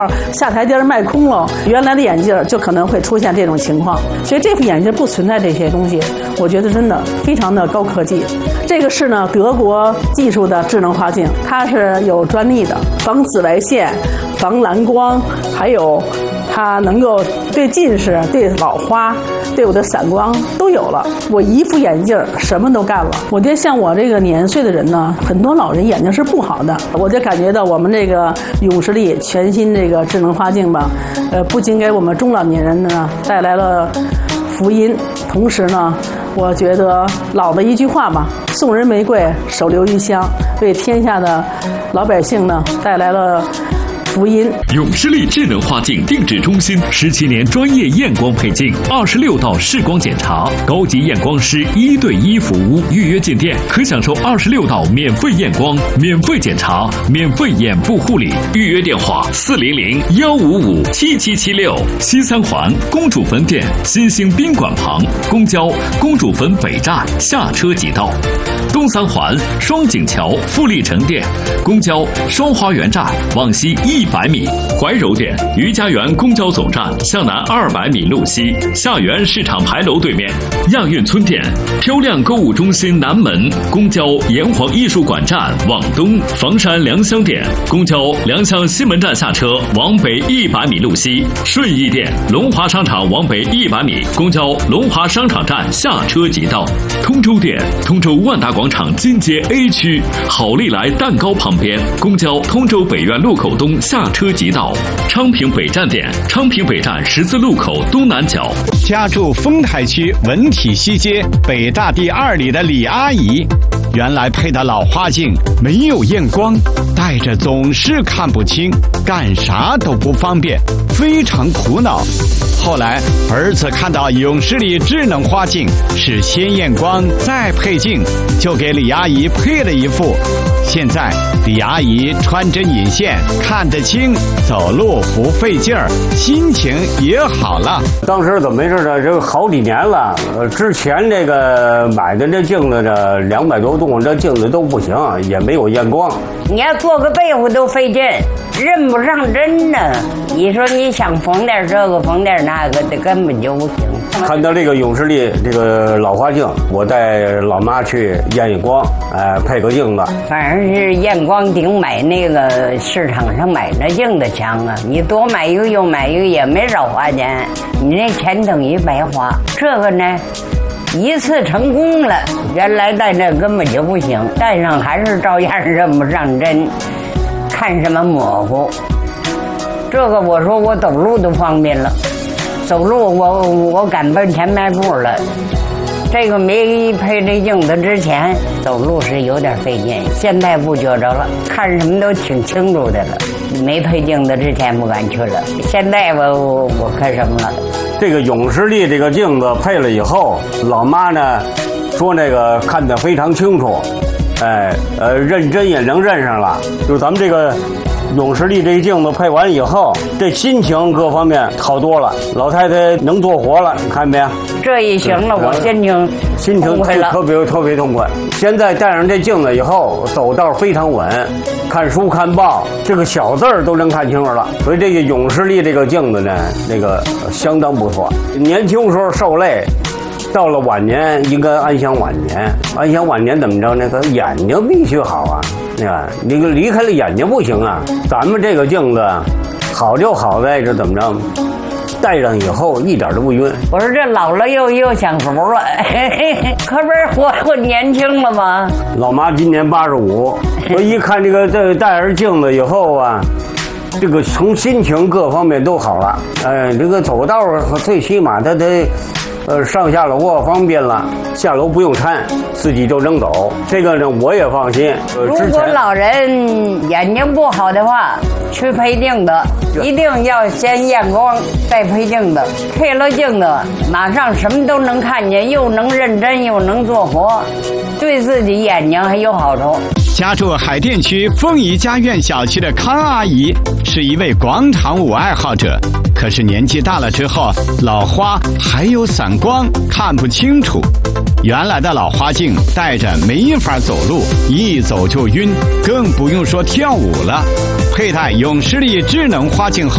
下台阶卖空了，原来的眼镜就可能会出现这种情况。所以这副眼镜不存在这些东西，我觉得真的非常的高科技。这个是呢德国技术的智能花镜，它是有专利的，防紫外线、防蓝光，还有它能够对近视、对老花、对我的散光都有了。我一副眼镜什么都干了。我觉得像我这个年岁的人呢，很多老人眼睛是不好的，我就感觉到我们这个永视力全新这个智能花镜吧，不仅给我们中老年人呢带来了福音，同时呢，我觉得老的一句话吧，送人玫瑰，手留余香，为天下的老百姓呢带来了福音。 永视力智能花镜定制中心17年专业验光配镜，26道视光检查，高级验光师1对1服务。预约进店可享受26道免费验光、免费检查、免费眼部护理。预约电话400-155-7776。西三环公主坟店新兴宾馆旁，公交公主坟北站下车即到。东三环双井桥富力城店，公交双花园站往西100米。怀柔店余家园公交总站向南200米路西，下园市场牌楼对面。亚运村店漂亮购物中心南门，公交炎黄艺术馆站往东。房山良乡店公交良乡西门站下车往北100米路西。顺义店龙华商场往北100米，公交龙华商场站下车即到。通州店通州万达广场金街 A 区好利来蛋糕旁边，公交通州北苑路口东下车即到。昌平北站店昌平北站十字路口东南角。 家住丰台区文体西街北大第2里的李阿姨，原来配的老花镜没有验光，戴着总是看不清，干啥都不方便，非常苦恼。后来儿子看到永视力智能花镜是先验光再配镜，就给李阿姨配了一副。现在李阿姨穿针引线，看得清，走路不费劲儿，心情也好了。 当时怎么回事呢？这好几年了，之前这个买的这镜子这200多度，这镜子都不行，也没有验光。 你要做个被窝都费劲，认不上针呢。你说你想缝点这个缝点那个的，根本就不行。 看到这个永视力这个老花镜，我带老妈去验光，配个镜子。 反正是验光顶买那个市场上买那镜子强啊！你多买一个又买一个也没少花钱，你那钱等于白花。这个呢，一次成功了，原来戴这根本就不行，戴上还是照样认不上针，看什么模糊。这个我说我走路都方便了。走路我赶奔前迈步了，这个没配这镜子之前走路是有点费劲，现在不觉着了，看什么都挺清楚的了。没配镜子之前不敢去了，现在我看什么了。 这个永视力这个镜子配了以后，老妈呢说那个看得非常清楚，认真也能认上了。就咱们这个永视力这个镜子配完以后，这心情各方面好多了，老太太能做活了，看没有？ 这一行了，我心情特别痛快。现在戴上这镜子以后，走道非常稳，看书看报，这个小字儿都能看清楚了。所以这个永视力这个镜子呢，那个相当不错。年轻时候受累，到了晚年应该安享晚年。安享晚年怎么着呢？他眼睛必须好啊。你离开了眼睛不行啊！咱们这个镜子好就好在这怎么着，戴上以后一点都不晕。 我说这老了又享福了，可不是活年轻了吗？ 老妈今年85，我一看这个戴上镜子以后啊，这个从心情各方面都好了。这个走道最起码他得。上下楼方便了，下楼不用搀，自己就能走。这个呢，我也放心。 如果老人眼睛不好的话，去配镜子，一定要先验光，再配镜子。配了镜子，马上什么都能看见，又能认真，又能做活，对自己眼睛还有好处。 家住海淀区凤仪家苑小区的康阿姨是一位广场舞爱好者，可是年纪大了之后，老花还有散光，看不清楚。原来的老花镜戴着没法走路，一走就晕，更不用说跳舞了。佩戴永视力智能花镜后，